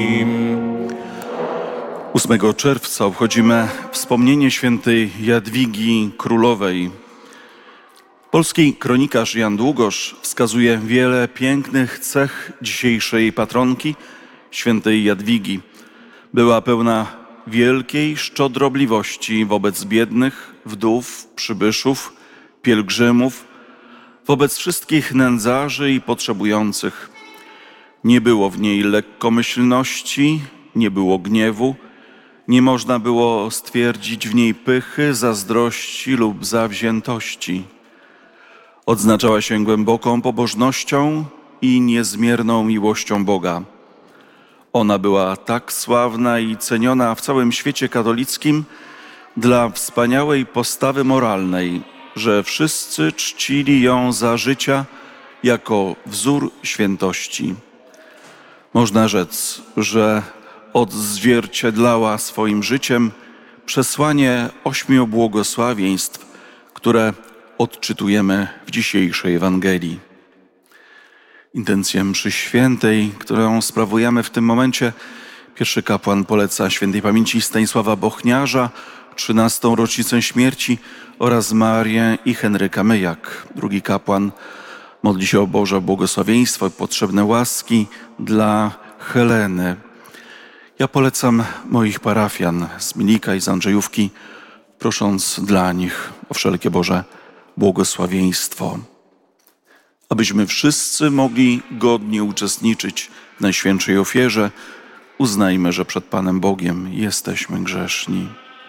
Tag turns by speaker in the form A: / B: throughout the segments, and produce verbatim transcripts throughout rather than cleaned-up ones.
A: ósmego czerwca obchodzimy wspomnienie świętej Jadwigi Królowej. Polski kronikarz Jan Długosz wskazuje wiele pięknych cech dzisiejszej patronki, świętej Jadwigi. Była pełna wielkiej szczodrobliwości wobec biednych, wdów, przybyszów, pielgrzymów, wobec wszystkich nędzarzy i potrzebujących. Nie było w niej lekkomyślności, nie było gniewu, nie można było stwierdzić w niej pychy, zazdrości lub zawziętości. Odznaczała się głęboką pobożnością i niezmierną miłością Boga. Ona była tak sławna i ceniona w całym świecie katolickim dla wspaniałej postawy moralnej, że wszyscy czcili ją za życia jako wzór świętości. Można rzec, że odzwierciedlała swoim życiem przesłanie ośmiu błogosławieństw, które odczytujemy w dzisiejszej Ewangelii. Intencję mszy świętej, którą sprawujemy w tym momencie, pierwszy kapłan poleca świętej pamięci Stanisława Bochniarza, trzynastą rocznicę śmierci, oraz Marię i Henryka Myjak. Drugi kapłan modli się o Boże błogosławieństwo i potrzebne łaski dla Heleny. Ja polecam moich parafian z Milika i z Andrzejówki, prosząc dla nich o wszelkie Boże błogosławieństwo. Abyśmy wszyscy mogli godnie uczestniczyć w Najświętszej ofierze, uznajmy, że przed Panem Bogiem jesteśmy grzeszni.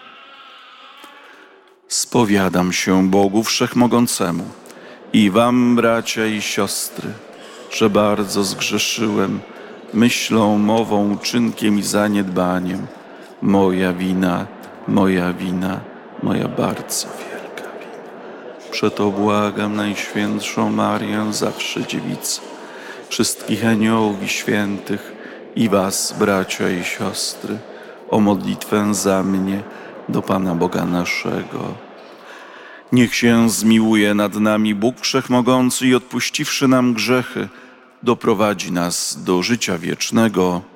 A: Spowiadam się Bogu Wszechmogącemu i wam, bracia i siostry, że bardzo zgrzeszyłem myślą, mową, czynkiem i zaniedbaniem. Moja wina, moja wina, moja bardzo wielka wina. Przeto błagam Najświętszą Marię, zawsze dziewicę, wszystkich aniołów i świętych i was, bracia i siostry, o modlitwę za mnie do Pana Boga naszego. Niech się zmiłuje nad nami Bóg Wszechmogący i odpuściwszy nam grzechy, doprowadzi nas do życia wiecznego.